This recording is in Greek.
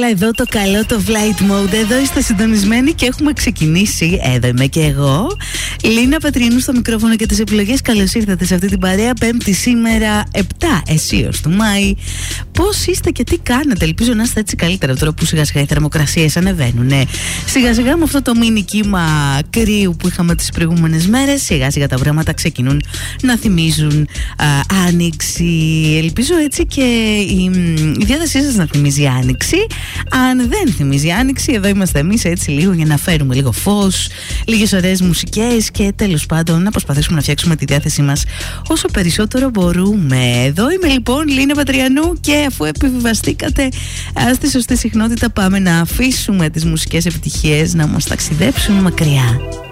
όλα εδώ το καλό το flight mode. Εδώ είστε συντονισμένοι και έχουμε ξεκινήσει. Εδώ είμαι και εγώ, Λίνα Πατριανού στο μικρόφωνο και τις επιλογές. Καλώς ήρθατε σε αυτή την παρέα. Πέμπτη σήμερα 7 Αισίως του Μάη. Πώς είστε και τι κάνετε? Ελπίζω να είστε έτσι καλύτερα τώρα που σιγά σιγά οι θερμοκρασίες ανεβαίνουν. Σιγά σιγά με αυτό το μίνι κύμα κρύου που είχαμε τις προηγούμενες μέρες, σιγά σιγά τα πράγματα ξεκινούν να θυμίζουν άνοιξη. Ελπίζω έτσι και η διάθεσή σας να θυμίζει άνοιξη. Αν δεν θυμίζει άνοιξη, εδώ είμαστε εμείς έτσι λίγο για να φέρουμε λίγο φως, λίγες ωραίες μουσικές και τέλος πάντων να προσπαθήσουμε να φτιάξουμε τη διάθεσή μας όσο περισσότερο μπορούμε. Εδώ είμαι λοιπόν, Λίνα Πατριανού, και αφού επιβιβαστήκατε στη σωστή συχνότητα, πάμε να αφήσουμε τις μουσικές επιτυχίες να μας ταξιδέψουν μακριά.